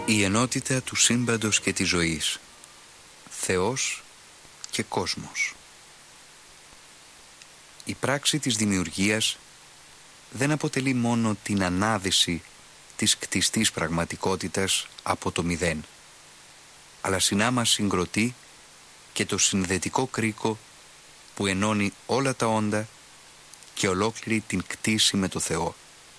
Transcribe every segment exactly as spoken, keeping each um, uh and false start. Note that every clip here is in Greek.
Η ενότητα του σύμπαντος και της ζωής, Θεός και κόσμος. Η πράξη της δημιουργίας δεν αποτελεί μόνο την ανάδυση της κτιστής πραγματικότητας από το μηδέν, αλλά συνάμα συγκροτεί και το συνδετικό κρίκο που ενώνει όλα τα όντα και ολόκληρη την κτήση με το Θεό.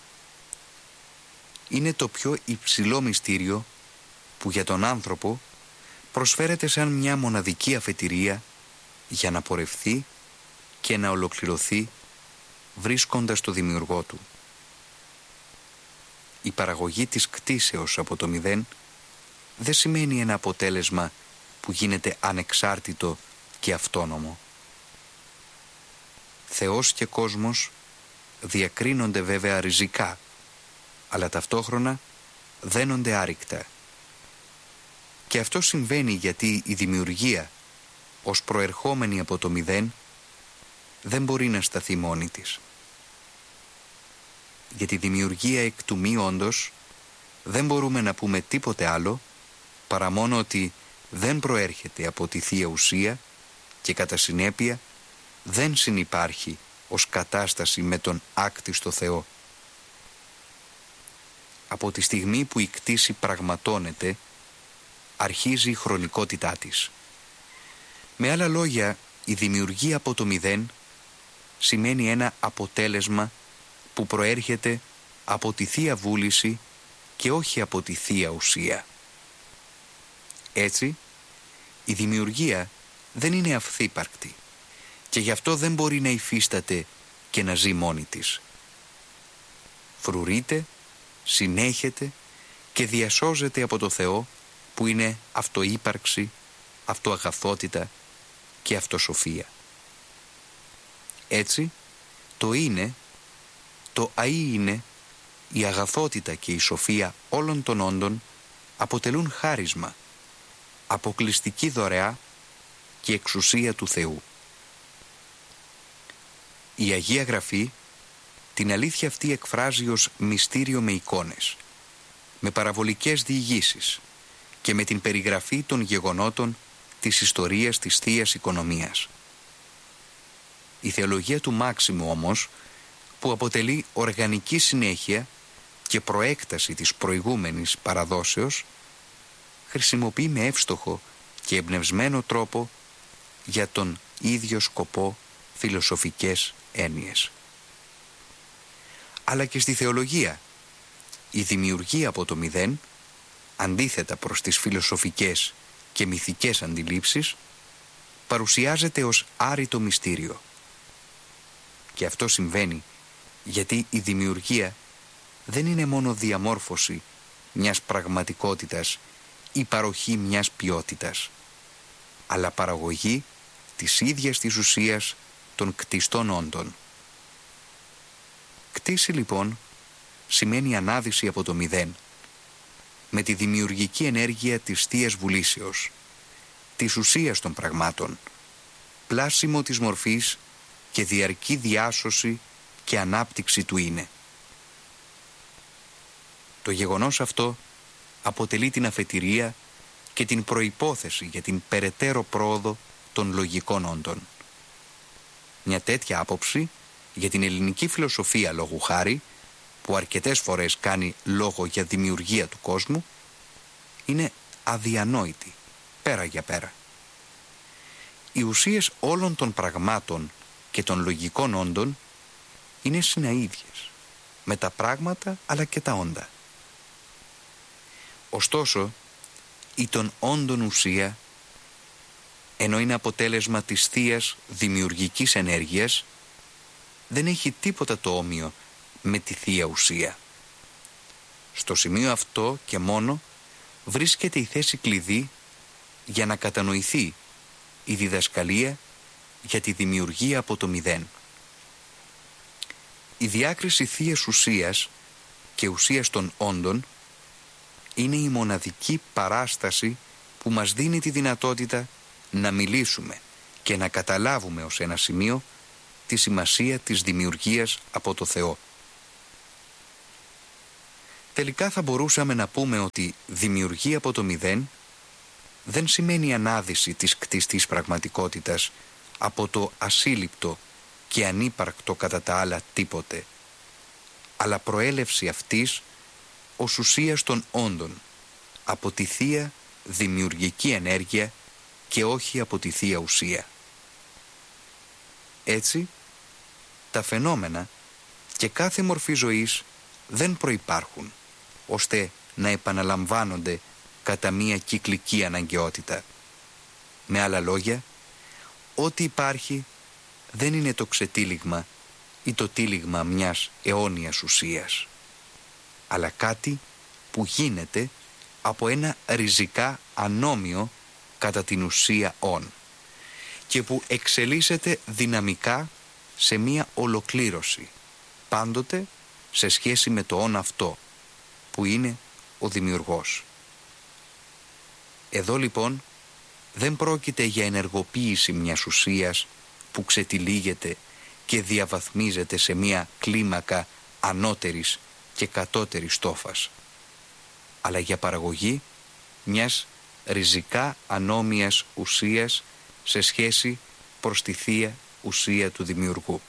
Είναι το πιο υψηλό μυστήριο που για τον άνθρωπο προσφέρεται σαν μια μοναδική αφετηρία για να πορευθεί και να ολοκληρωθεί βρίσκοντας το δημιουργό του. Η παραγωγή της κτήσεως από το μηδέν δεν σημαίνει ένα αποτέλεσμα που γίνεται ανεξάρτητο και αυτόνομο. Θεός και κόσμος διακρίνονται βέβαια ριζικά, αλλά ταυτόχρονα δένονται άρρηκτα. Και αυτό συμβαίνει γιατί η δημιουργία, ως προερχόμενη από το μηδέν, δεν μπορεί να σταθεί μόνη της. Για τη δημιουργία εκ του μη όντως δεν μπορούμε να πούμε τίποτε άλλο παρά μόνο ότι δεν προέρχεται από τη Θεία Ουσία και κατά συνέπεια δεν συνυπάρχει ως κατάσταση με τον άκτιστο Θεό. Από τη στιγμή που η κτήση πραγματώνεται, αρχίζει η χρονικότητά της. Με άλλα λόγια, η δημιουργία από το μηδέν σημαίνει ένα αποτέλεσμα που προέρχεται από τη Θεία Βούληση και όχι από τη Θεία Ουσία. Έτσι, η δημιουργία δεν είναι αυθύπαρκτη και γι' αυτό δεν μπορεί να υφίσταται και να ζει μόνη της. Φρουρείται, συνέχεται και διασώζεται από το Θεό που είναι αυτούπαρξη, αυτοαγαθότητα και αυτοσοφία. Έτσι, το είναι, το αΐ είναι, η αγαθότητα και η σοφία όλων των όντων αποτελούν χάρισμα, αποκλειστική δωρεά και εξουσία του Θεού. Η Αγία Γραφή την αλήθεια αυτή εκφράζει ως μυστήριο με εικόνες, με παραβολικές διηγήσεις και με την περιγραφή των γεγονότων της ιστορίας της Θείας Οικονομίας. Η θεολογία του Μάξιμου όμως, που αποτελεί οργανική συνέχεια και προέκταση της προηγούμενης παραδόσεως, χρησιμοποιεί με εύστοχο και εμπνευσμένο τρόπο για τον ίδιο σκοπό φιλοσοφικές έννοιες. Αλλά και στη θεολογία, η δημιουργία από το μηδέν, αντίθετα προς τις φιλοσοφικές και μυθικές αντιλήψεις, παρουσιάζεται ως άρρητο μυστήριο. Και αυτό συμβαίνει γιατί η δημιουργία δεν είναι μόνο διαμόρφωση μιας πραγματικότητας ή παροχή μιας ποιότητας, αλλά παραγωγή της ίδιας της ουσίας των κτιστών όντων. Κτήση λοιπόν σημαίνει ανάδυση από το μηδέν, με τη δημιουργική ενέργεια της Θείας Βουλήσεως, της ουσίας των πραγμάτων, πλάσιμο της μορφής και διαρκή διάσωση και ανάπτυξη του είναι. Το γεγονός αυτό αποτελεί την αφετηρία και την προϋπόθεση για την περαιτέρω πρόοδο των λογικών όντων. Μια τέτοια άποψη για την ελληνική φιλοσοφία λόγου χάρη, που αρκετές φορές κάνει λόγο για δημιουργία του κόσμου, είναι αδιανόητη πέρα για πέρα. Οι ουσίες όλων των πραγμάτων και των λογικών όντων είναι συναΐδιες με τα πράγματα αλλά και τα όντα. Ωστόσο, η των όντων ουσία, ενώ είναι αποτέλεσμα της θείας δημιουργικής ενέργειας, δεν έχει τίποτα το όμοιο με τη Θεία Ουσία. Στο σημείο αυτό και μόνο βρίσκεται η θέση κλειδί για να κατανοηθεί η διδασκαλία για τη δημιουργία από το μηδέν. Η διάκριση Θείας Ουσίας και ουσίας των όντων είναι η μοναδική παράσταση που μας δίνει τη δυνατότητα να μιλήσουμε και να καταλάβουμε ως ένα σημείο τη σημασία της δημιουργίας από το Θεό. Τελικά θα μπορούσαμε να πούμε ότι δημιουργία από το μηδέν δεν σημαίνει ανάδυση της κτιστής πραγματικότητας από το ασύλληπτο και ανύπαρκτο κατά τα άλλα τίποτε, αλλά προέλευση αυτής ως ουσίας των όντων, από τη θεία δημιουργική ενέργεια και όχι από τη θεία ουσία. Έτσι, τα φαινόμενα και κάθε μορφή ζωής δεν προϋπάρχουν, ώστε να επαναλαμβάνονται κατά μία κυκλική αναγκαιότητα. Με άλλα λόγια, ό,τι υπάρχει δεν είναι το ξετύλιγμα ή το τύλιγμα μιας αιώνιας ουσίας, αλλά κάτι που γίνεται από ένα ριζικά ανώμιο κατά την ουσία όν και που εξελίσσεται δυναμικά σε μία ολοκλήρωση, πάντοτε σε σχέση με το όν αυτό, που είναι ο δημιουργός. Εδώ λοιπόν δεν πρόκειται για ενεργοποίηση μιας ουσίας που ξετυλίγεται και διαβαθμίζεται σε μία κλίμακα ανώτερης και κατώτερης τόφας, αλλά για παραγωγή μιας ριζικά ανώμιας ουσίας σε σχέση προς τη θεία ουσία του δημιουργού.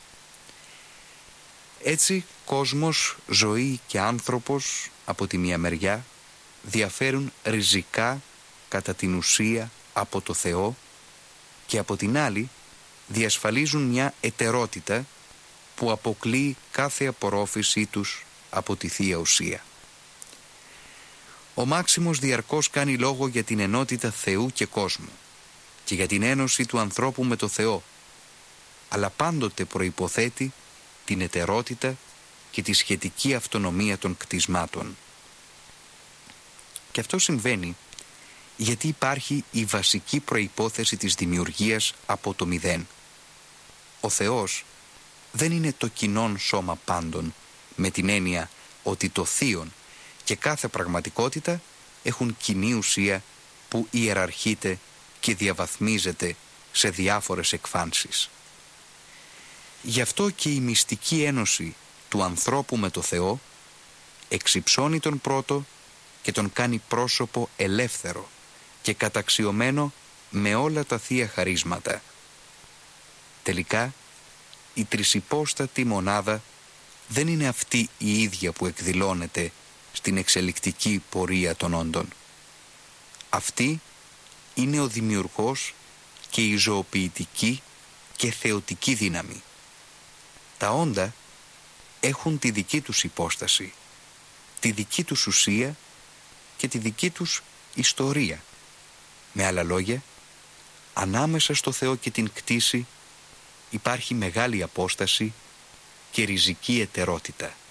Έτσι, κόσμος, ζωή και άνθρωπος από τη μία μεριά διαφέρουν ριζικά κατά την ουσία από το Θεό και από την άλλη διασφαλίζουν μια ετερότητα που αποκλείει κάθε απορρόφησή τους από τη θεία ουσία. Ο Μάξιμος διαρκώς κάνει λόγο για την ενότητα Θεού και κόσμου και για την ένωση του ανθρώπου με το Θεό, αλλά πάντοτε προϋποθέτει την ετερότητα και τη σχετική αυτονομία των κτισμάτων. Και αυτό συμβαίνει γιατί υπάρχει η βασική προϋπόθεση της δημιουργίας από το μηδέν. Ο Θεός δεν είναι το κοινόν σώμα πάντων, με την έννοια ότι το θείον και κάθε πραγματικότητα έχουν κοινή ουσία που ιεραρχείται και διαβαθμίζεται σε διάφορες εκφάνσεις. Γι' αυτό και η μυστική ένωση του ανθρώπου με το Θεό εξυψώνει τον πρώτο και τον κάνει πρόσωπο ελεύθερο και καταξιωμένο με όλα τα θεία χαρίσματα. Τελικά, η τρισυπόστατη μονάδα δεν είναι αυτή η ίδια που εκδηλώνεται στην εξελικτική πορεία των όντων. Αυτή είναι ο δημιουργός και η ζωοποιητική και θεωτική δύναμη. Τα όντα έχουν τη δική τους υπόσταση, τη δική τους ουσία και τη δική τους ιστορία. Με άλλα λόγια, ανάμεσα στο Θεό και την κτήση υπάρχει μεγάλη απόσταση και ριζική ετερότητα.